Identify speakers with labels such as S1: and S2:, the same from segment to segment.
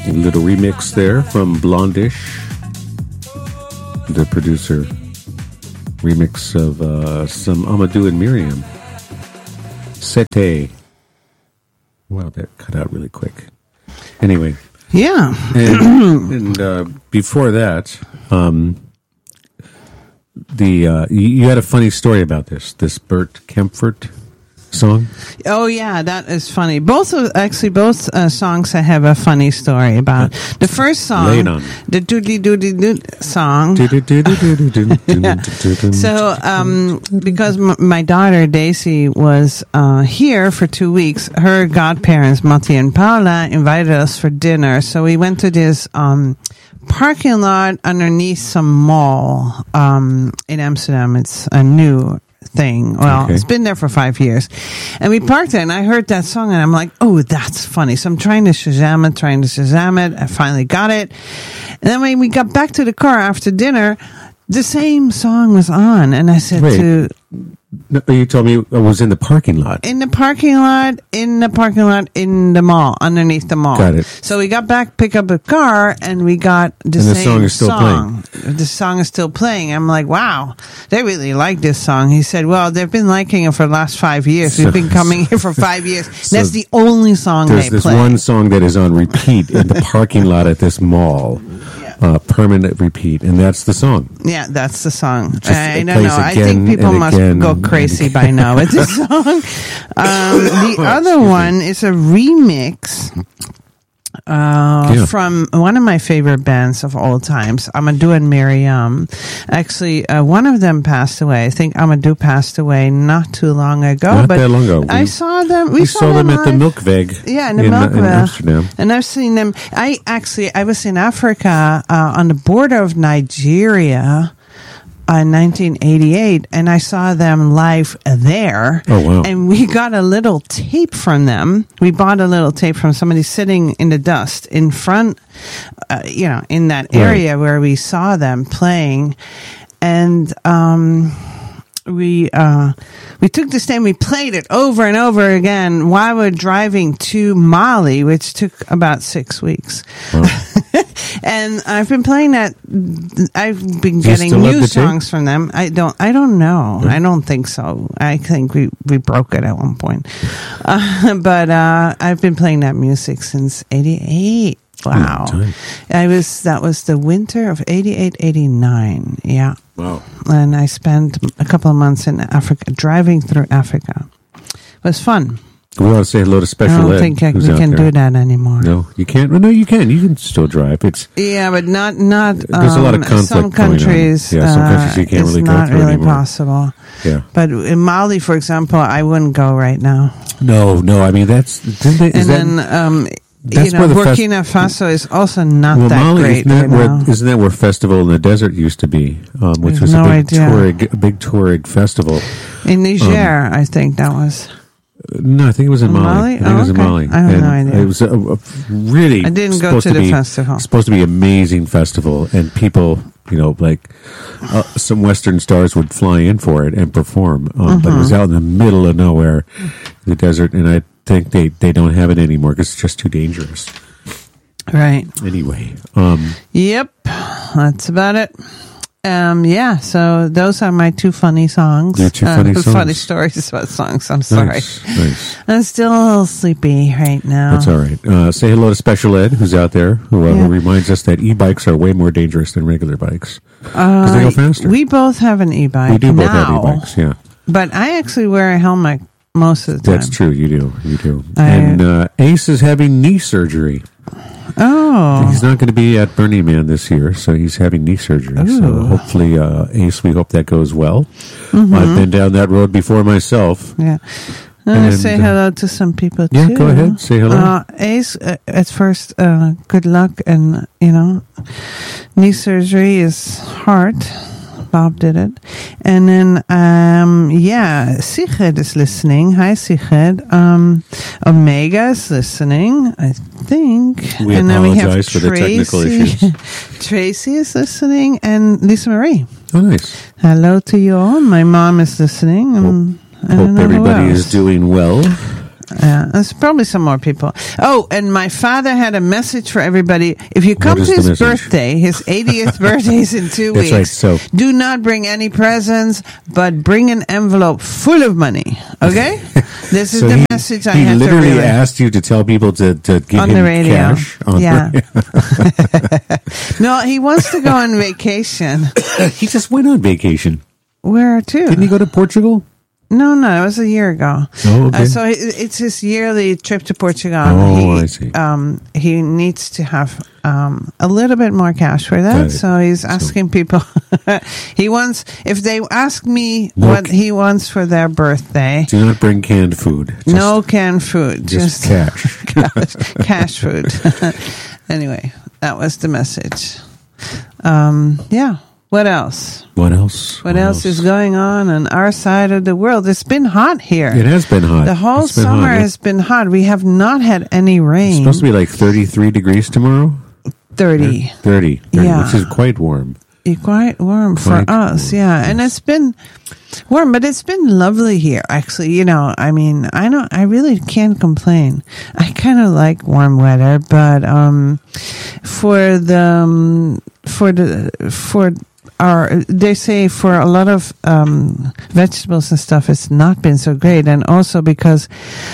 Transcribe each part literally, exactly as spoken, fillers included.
S1: A little remix there from Blondish, the producer. Remix of uh, some Amadou and Miriam. Sete. Wow, that cut out really quick. Anyway.
S2: Yeah.
S1: And, and uh, before that, um, the uh, you, you had a funny story about this. This Bert Kaempfert song.
S2: Oh yeah, that is funny. Both of, actually both uh, songs I have a funny story about. The first song,
S1: Lay it on.
S2: the doody doody doot song. Yeah. So, um, because m- my daughter Daisy was uh, here for two weeks, her godparents Matti and Paula invited us for dinner. So we went to this um, parking lot underneath some mall um, in Amsterdam. It's a new thing. Well,
S1: Okay.
S2: It's been there for five years. And we parked there, and I heard that song, and I'm like, oh, that's funny. So I'm trying to Shazam it, trying to Shazam it. I finally got it. And then when we got back to the car after dinner, the same song was on. And I said
S1: Wait.
S2: to...
S1: No, you told me it was in the parking lot.
S2: In the parking lot, in the parking lot, in the mall, underneath the mall.
S1: Got it.
S2: So we got back, pick up a car, and we got the
S1: And the
S2: same
S1: song is still
S2: song. The song is still playing. I'm like, wow, they really like this song. He said, well, they've been liking it for the last five years.
S1: So-
S2: We've been coming here for five years.
S1: So
S2: That's the only song
S1: There's
S2: they
S1: this
S2: play.
S1: one song that is on repeat in the parking lot at this mall. Uh, permanent repeat, and that's the song.
S2: Yeah, that's the song.
S1: Just-
S2: I
S1: it
S2: don't
S1: plays
S2: know. I
S1: again
S2: think people
S1: and
S2: must
S1: again
S2: go
S1: and
S2: crazy
S1: again.
S2: by now with this song. Um, the other one is a remix uh,
S1: Yeah.
S2: from one of my favorite bands of all times, Amadou and Miriam. Actually, uh, one of them passed away. I think Amadou passed away not too long ago.
S1: Not
S2: but
S1: that long ago.
S2: I
S1: We-
S2: saw them. We,
S1: We saw them at the
S2: live.
S1: Milkweg.
S2: Yeah, in the
S1: in,
S2: Milkweg.
S1: in Amsterdam.
S2: And I've seen them. I actually, I was in Africa uh, on the border of Nigeria uh, in nineteen eighty-eight, and I saw them live there.
S1: Oh, wow.
S2: And we got a little tape from them. We bought a little tape from somebody sitting in the dust in front, uh, you know, in that area where we saw them playing. And, um, we uh we took this thing, we played it over and over again while we're driving to Mali, which took about six weeks.
S1: Wow.
S2: And I've been playing that. I've been
S1: Do you
S2: getting
S1: still have
S2: new
S1: the tape?
S2: songs from them. I don't. I don't know. I don't think so. I think we we broke it at one point. Uh, but uh, I've been playing that music since eighty-eight. Wow.
S1: time.
S2: I was that was the winter of eighty-eight, eighty-nine. Yeah.
S1: Wow.
S2: And I spent a couple of months in Africa, driving through Africa. It was fun.
S1: We want to say hello to
S2: I
S1: Special
S2: don't
S1: Ed.
S2: think I,
S1: who's
S2: we
S1: out
S2: can
S1: there.
S2: do that anymore.
S1: No, you can't. Well, no, you can. You can still drive. It's
S2: Yeah, but not not.
S1: There's a lot of
S2: um,
S1: conflict
S2: Some
S1: going on.
S2: countries,
S1: Yeah, some
S2: uh,
S1: countries you can't
S2: it's
S1: really go
S2: not
S1: through
S2: really
S1: anymore.
S2: possible.
S1: yeah.
S2: But in Mali, for example, I wouldn't go right now.
S1: No, no. I mean, that's didn't they, is
S2: And
S1: that,
S2: then, um, you
S1: that's
S2: know,
S1: where the fest-
S2: Burkina Faso is also not
S1: well,
S2: that
S1: Mali
S2: great
S1: isn't that,
S2: right
S1: where,
S2: now.
S1: isn't that where Festival in the Desert used to be, um, which
S2: I have
S1: was
S2: no
S1: a big
S2: idea.
S1: Tuareg, a big Tuareg festival.
S2: In Niger, I think that was.
S1: No, I think it was in
S2: In
S1: Mali.
S2: Mali?
S1: I think
S2: Oh,
S1: it was in
S2: okay.
S1: Mali.
S2: I have
S1: And
S2: no idea.
S1: It was a, a really.
S2: I didn't go
S1: supposed
S2: to the
S1: be,
S2: festival.
S1: Supposed to be an amazing festival, and people, you know, like uh, some Western stars would fly in for it and perform, um, but it was
S2: Mm-hmm.
S1: out in the middle of nowhere, the desert, and I think they they don't have it anymore because it's just too dangerous.
S2: Right.
S1: Anyway, um,
S2: Yep. That's about it. Um, yeah, so those are my two funny songs.
S1: Your two
S2: Uh,
S1: funny songs.
S2: funny stories about songs. I'm sorry.
S1: nice, nice.
S2: I'm still a little sleepy right now.
S1: That's all right. Uh, say hello to Special Ed, who's out there, who, uh,
S2: Yeah.
S1: who reminds us that e-bikes are way more dangerous than regular bikes because
S2: Uh,
S1: they go faster.
S2: We both have an e-bike.
S1: We do both
S2: now,
S1: have e-bikes, yeah.
S2: But I actually wear a helmet most of the time.
S1: That's true. You do. You do.
S2: I-
S1: and uh, Ace is having knee surgery.
S2: Oh.
S1: He's not going to be at Burning Man this year, so he's having knee surgery. So
S2: Ooh.
S1: hopefully, uh, Ace, we hope that goes well.
S2: Mm-hmm.
S1: I've been down that road before myself.
S2: Yeah. I'm going to
S1: And,
S2: say
S1: uh,
S2: hello to some people,
S1: Yeah,
S2: too.
S1: go ahead. Say hello.
S2: Uh, Ace, uh, at first, uh, good luck. And, you know, knee surgery is hard. Bob did it. And then, um, yeah, Sigrid is listening. Hi, Sigrid. Um, Omega is listening, I think.
S1: We
S2: and then we have
S1: apologize for the technical
S2: Tracy.
S1: issues.
S2: Tracy is listening, and Lisa Marie.
S1: Oh, nice.
S2: Hello to you all. My mom is listening. And I don't
S1: Hope
S2: know who
S1: everybody
S2: else.
S1: is doing well.
S2: yeah. There's probably some more people. Oh, and my father had a message for everybody. If you come to his birthday, his eightieth birthday is in two
S1: That's
S2: weeks.
S1: Right, so.
S2: Do not bring any presents, but bring an envelope full of money. Okay? This is
S1: so
S2: the
S1: he,
S2: message I
S1: he
S2: have to
S1: literally
S2: relay.
S1: asked you to tell people to, to give
S2: on
S1: him
S2: the radio.
S1: cash. On
S2: yeah.
S1: the radio.
S2: No, he wants to go on vacation.
S1: He just went on vacation.
S2: Where to?
S1: Didn't he go to Portugal?
S2: No, no, it was a year ago.
S1: Oh, okay.
S2: Uh, so it, it's his yearly trip to Portugal.
S1: Oh,
S2: he,
S1: I see.
S2: Um, he needs to have um, a little bit more cash for that. So he's asking so. people. He wants, if they ask me no, what he wants for their birthday.
S1: Do not bring canned food. Just,
S2: no canned food.
S1: Just, just cash.
S2: cash. Cash food. Anyway, that was the message. Um, yeah. What else?
S1: What else?
S2: What, what else, else is going on on our side of the world? It's been hot here.
S1: It has been hot.
S2: The whole summer hot. has been hot. We have not had any rain.
S1: It's supposed to be like thirty-three degrees tomorrow.
S2: thirty.
S1: thirty. thirty yeah. Which is quite warm.
S2: Quite warm quite for us, warm. yeah. Yes. And it's been warm, but it's been lovely here. Actually, you know, I mean, I don't, I really can't complain. I kind of like warm weather, but um, for the um, for the for Our, they say for a lot of um, vegetables and stuff, it's not been so great, and also because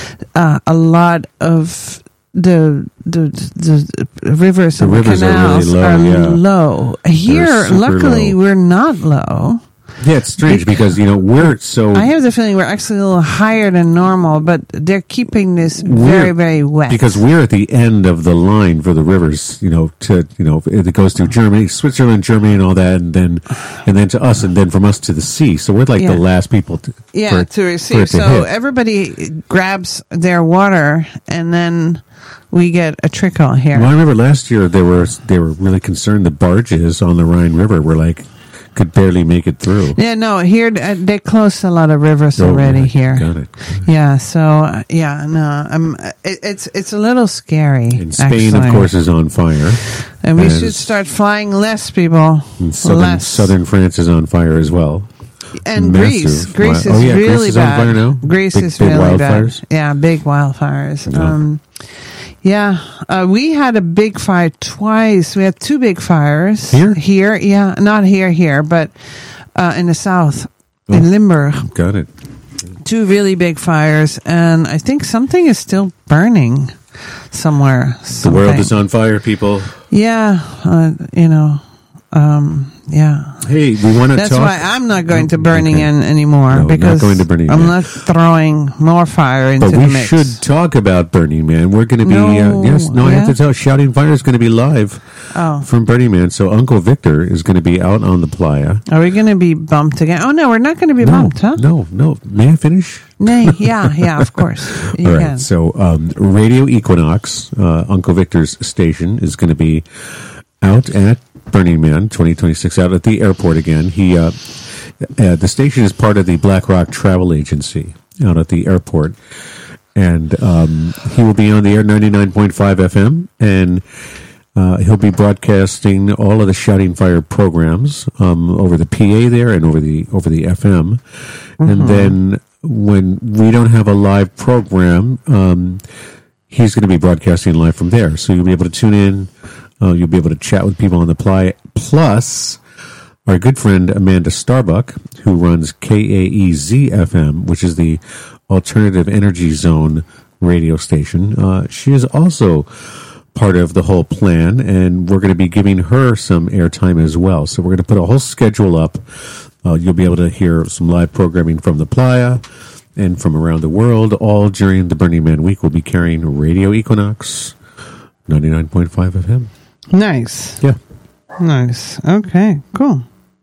S2: uh, a lot of the the, the rivers
S1: the
S2: and
S1: rivers
S2: canals
S1: are, really low,
S2: are
S1: yeah.
S2: low. Here, luckily, low. we're not low.
S1: Yeah, it's strange because, you know, we're so...
S2: I have the feeling we're actually a little higher than normal, but they're keeping this very, very wet.
S1: Because we're at the end of the line for the rivers, you know, to, you know, it goes through Germany, Switzerland, Germany and all that, and then, and then to us, and then from us to the sea. So we're like yeah. the last people to,
S2: yeah,
S1: for,
S2: to receive.
S1: To
S2: so
S1: hit.
S2: Everybody grabs their water and then we get a trickle here.
S1: Well, I remember last year they were, they were really concerned the barges on the Rhine River were like, could barely make it through.
S2: Yeah, no, here uh, they closed a lot of rivers
S1: oh,
S2: already
S1: right.
S2: here.
S1: Got it.
S2: Yeah, so uh, yeah, no, um, it, it's it's a little scary.
S1: And Spain,
S2: actually.
S1: of course, is on fire,
S2: and we should start flying less, people.
S1: And southern,
S2: less.
S1: Southern France is on fire as well.
S2: And
S1: Massive
S2: Greece, Greece
S1: wild.
S2: is
S1: oh, yeah,
S2: really
S1: Greece is
S2: bad.
S1: On fire now?
S2: Greece
S1: big,
S2: is
S1: big
S2: really
S1: wildfires?
S2: bad. Yeah, big wildfires.
S1: No.
S2: Um, yeah, uh, we had a big fire twice. We had two big fires
S1: here.
S2: Here, yeah, not here, here, but. Uh, in the south, oh, in Limburg.
S1: Got it.
S2: Two really big fires, and I think something is still burning somewhere. Something.
S1: The world is on fire, people.
S2: Yeah, uh, you know, um, yeah.
S1: Hey, we want to
S2: That's
S1: talk.
S2: why I'm not going to Burning
S1: okay.
S2: Man anymore
S1: no,
S2: because
S1: not going to Burning
S2: I'm
S1: Man.
S2: not throwing more fire into
S1: but
S2: the
S1: we
S2: mix.
S1: should talk about Burning Man. We're going to be
S2: no,
S1: uh, yes, no.
S2: yeah?
S1: I have to tell. Shouting Fire is going to be live
S2: oh.
S1: from Burning Man. So Uncle Victor is going to be out on the playa.
S2: Are we going to be bumped again? Oh no, we're not going to be
S1: no,
S2: bumped, huh?
S1: No, no. May I finish?
S2: Nay, yeah, yeah, of course. You
S1: All right.
S2: can.
S1: So um, Radio Equinox, uh, Uncle Victor's station, is going to be out at Burning Man twenty twenty-six, out at the airport again. He, uh, uh, the station is part of the Black Rock Travel Agency out at the airport, and um, he will be on the air ninety-nine point five F M, and uh, he'll be broadcasting all of the Shouting Fire programs um, over the P A there and over the over the F M, mm-hmm. and then when we don't have a live program, um, he's going to be broadcasting live from there, so you'll be able to tune in. Uh, you'll be able to chat with people on the playa. Plus, our good friend Amanda Starbuck, who runs K A E Z F M, which is the Alternative Energy Zone radio station. Uh, she is also part of the whole plan, and we're going to be giving her some airtime as well. So we're going to put a whole schedule up. Uh, you'll be able to hear some live programming from the playa and from around the world, all during the Burning Man week. We'll be carrying Radio Equinox ninety-nine point five F M.
S2: Nice.
S1: Yeah.
S2: Nice. Okay, cool.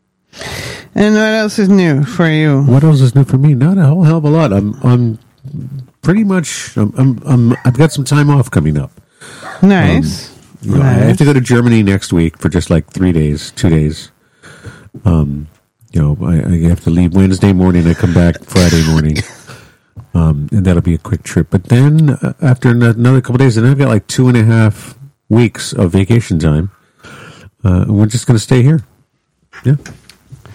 S2: And what else is new for you?
S1: What else is new for me? Not a whole hell of a lot. I'm, I'm pretty much, I'm, I'm, I'm I've got some time off coming up.
S2: Nice.
S1: Um, you know,
S2: nice.
S1: I have to go to Germany next week for just like three days, two days. Um, you know, I, I have to leave Wednesday morning. I come back Friday morning. Um, and that'll be a quick trip. But then uh, after another couple of days, then I've got like two and a half weeks of vacation time. Uh, we're just going to stay here. Yeah.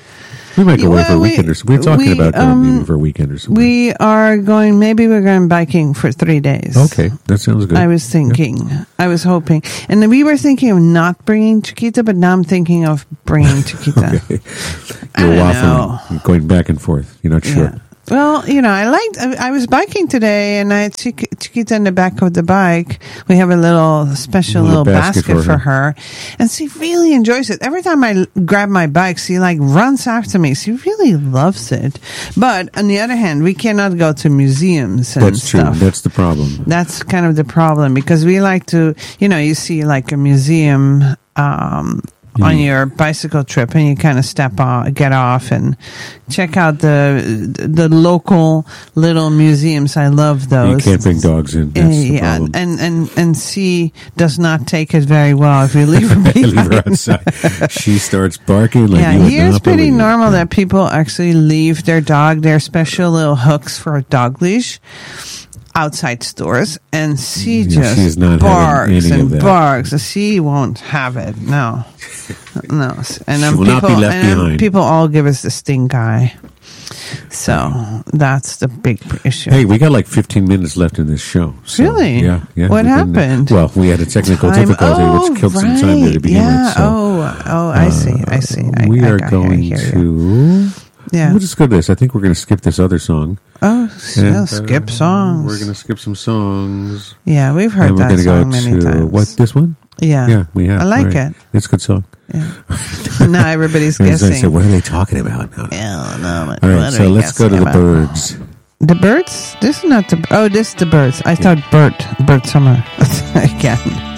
S1: We might go
S2: Well,
S1: away for a
S2: we-
S1: weekend or something. We're talking
S2: we,
S1: about going
S2: um,
S1: maybe for a weekend or something.
S2: We are going, maybe we're going biking for three days.
S1: Okay, that sounds good.
S2: I was thinking, I was hoping. And then we were thinking of not bringing Chiquita, but now I'm thinking of bringing Chiquita.
S1: Okay.
S2: I
S1: You're
S2: don't
S1: waffling,
S2: know.
S1: going back and forth. You're not sure.
S2: Yeah. Well, you know, I liked, I, I was biking today and I had Chiqui- Chiquita in the back of the bike. We have a little special
S1: Little
S2: little,
S1: basket
S2: basket,
S1: for
S2: for,
S1: her.
S2: her. And she really enjoys it. Every time I l- grab my bike, she like runs after me. She really loves it. But on the other hand, we cannot go to museums and
S1: That's true.
S2: stuff.
S1: That's the problem.
S2: That's kind of the problem because we like to, you know, you see like a museum, um, on your bicycle trip and you kind of step off, get off and check out the the local little museums. I love
S1: You
S2: those.
S1: can't bring dogs in. That's
S2: Uh,
S1: the
S2: yeah,
S1: problem.
S2: and, and, and she does not take it very well if you leave her
S1: Leave her
S2: behind.
S1: outside. She starts barking like
S2: Yeah,
S1: you would
S2: here it's
S1: not
S2: pretty
S1: believe.
S2: normal that people actually leave their dog, their special little hooks for a dog leash, outside stores, and she
S1: Yeah, she's
S2: just
S1: not having
S2: barks
S1: any of
S2: and
S1: that.
S2: barks. She won't have it. No, no. And then
S1: will not
S2: people,
S1: be left
S2: and then
S1: behind.
S2: people all give us the stink eye. So that's the big issue.
S1: Hey, we got like fifteen minutes left in this show. So,
S2: Really?
S1: Yeah, yeah.
S2: What
S1: we've been-
S2: happened?
S1: well, we had a technical
S2: Time-
S1: difficulty
S2: oh,
S1: which killed some time there to
S2: right.
S1: begin
S2: yeah.
S1: with. So,
S2: oh, oh, I see. I see. I,
S1: we
S2: I
S1: are
S2: got- I
S1: going
S2: hear you.
S1: to.
S2: Yeah.
S1: We'll just go to this. I think we're going to skip this other song.
S2: Oh, s-
S1: And,
S2: yeah,
S1: uh,
S2: skip songs.
S1: We're going to skip some songs.
S2: Yeah, we've heard
S1: and we're
S2: that
S1: gonna
S2: song
S1: go
S2: many
S1: to
S2: times.
S1: what this one?
S2: Yeah.
S1: Yeah, we have.
S2: I like
S1: All right.
S2: it.
S1: It's a good song.
S2: Yeah. Now everybody's
S1: And so I
S2: guessing.
S1: said, what are they talking about now?
S2: Yeah, no,
S1: All right, so let's go to the birds.
S2: The birds? This is not the. Oh, this is the birds. I thought Bert, Bert Summer again.